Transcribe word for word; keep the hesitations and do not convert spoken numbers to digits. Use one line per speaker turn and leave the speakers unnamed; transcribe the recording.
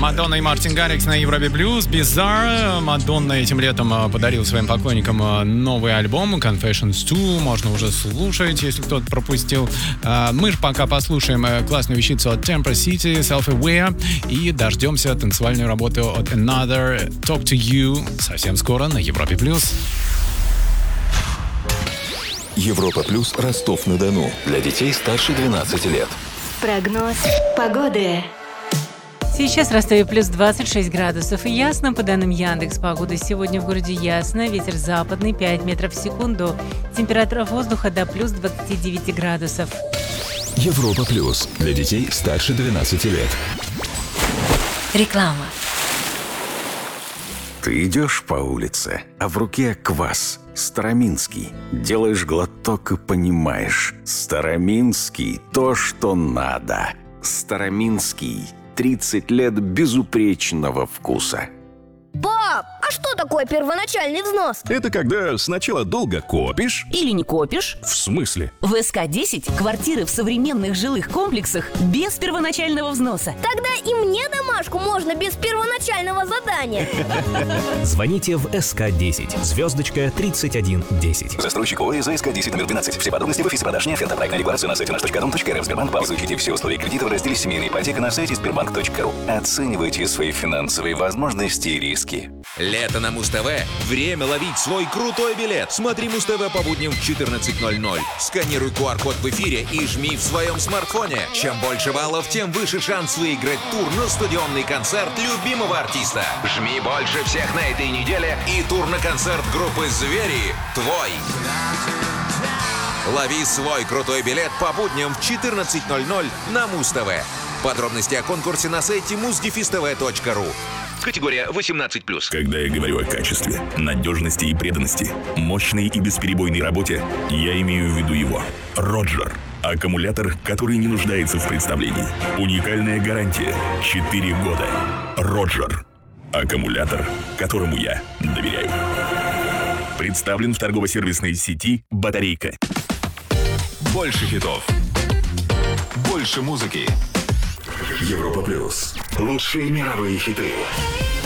Мадонна и Мартин Гаррикс на Европе Плюс. Bizarre. Мадонна этим летом подарил своим поклонникам новый альбом Confessions два. Можно уже слушать, если кто-то пропустил. Мы же пока послушаем классную вещицу от Temper City, Self-Aware, и дождемся танцевальную работу от Another, Talk to You совсем скоро на Европе Плюс.
Европа Плюс, Ростов-на-Дону. Для детей старше двенадцати лет.
Прогноз погоды.
Сейчас в Ростове плюс двадцать шесть градусов и ясно. По данным Яндекс.Погоды, сегодня в городе ясно. Ветер западный пять метров в секунду. Температура воздуха до плюс двадцати девяти градусов.
Европа Плюс. Для детей старше двенадцати лет.
Реклама.
Ты идешь по улице, а в руке квас. Староминский. Делаешь глоток и понимаешь. Староминский – то, что надо. Староминский. тридцать лет безупречного вкуса.
Пап, а что такое первоначальный взнос?
Это когда сначала долго копишь.
Или не копишь.
В смысле?
В эс ка десять квартиры в современных жилых комплексах без первоначального взноса.
Тогда и мне домашку можно без первоначального задания.
Звоните в эс ка десять, звездочка тридцать один десять.
Застройщик ОАО за эс ка десять номер двенадцать. Все подробности в офисе продаж. Оферта, проектная декларация на сайте наш точка ру точка эр эф. Сбербанк. Изучите все условия кредита в разделе «Семейная ипотека» на сайте сбербанк точка ру. Оценивайте свои финансовые возможности и риски.
Лето на Муз-ТВ. Время ловить свой крутой билет. Смотри Муз-ТВ по будням в четырнадцать ноль ноль. Сканируй ку ар код в эфире и жми в своем смартфоне. Чем больше баллов, тем выше шанс выиграть тур на стадионный концерт любимого артиста. Жми больше всех на этой неделе, и тур на концерт группы «Звери» твой. Лови свой крутой билет по будням в четырнадцать ноль ноль на Муз-ТВ. Подробности о конкурсе на сайте муз дефис тэ вэ точка ру. Категория восемнадцать плюс.
Когда я говорю о качестве, надежности и преданности, мощной и бесперебойной работе, я имею в виду его. Роджер. Аккумулятор, который не нуждается в представлении. Уникальная гарантия. четыре года. Роджер. Аккумулятор, которому я доверяю. Представлен в торгово-сервисной сети «Батарейка».
Больше хитов. Больше музыки. Европа Плюс. Лучшие мировые хиты.